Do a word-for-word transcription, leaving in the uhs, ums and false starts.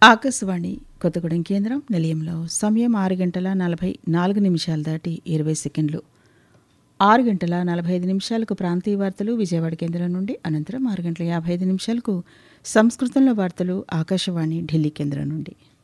ఆకాశవాణి కొత్తగూడెం కేంద్రం నిలయంలో సమయం ఆరు గంటల నలభై నాలుగు నిమిషాలు దాటి ఇరవై సెకండ్లు. ఆరు గంటల నలభై ఐదు నిమిషాలకు ప్రాంతీయ వార్తలు విజయవాడ కేంద్రం నుండి, అనంతరం ఆరు గంటల యాభై ఐదు నిమిషాలకు సంస్కృతంలో వార్తలు ఆకాశవాణి ఢిల్లీ కేంద్రం నుండి.